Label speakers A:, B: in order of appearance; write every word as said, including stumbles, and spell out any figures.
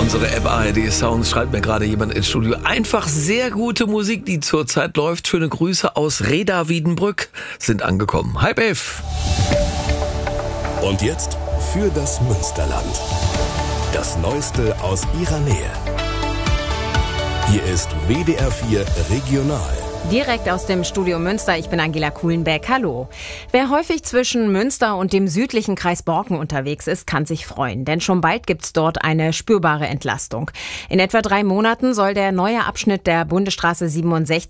A: Unsere App A R D Sounds, schreibt mir gerade jemand ins Studio. Einfach sehr gute Musik, die zurzeit läuft. Schöne Grüße aus Reda Wiedenbrück sind angekommen. Halb elf.
B: Und jetzt für das Münsterland. Das Neueste aus ihrer Nähe. Hier ist W D R vier Regional.
C: Direkt aus dem Studio Münster, ich bin Angela Kuhlenbeck. Hallo. Wer häufig zwischen Münster und dem südlichen Kreis Borken unterwegs ist, kann sich freuen. Denn schon bald gibt's dort eine spürbare Entlastung. In etwa drei Monaten soll der neue Abschnitt der Bundesstraße siebenundsechzig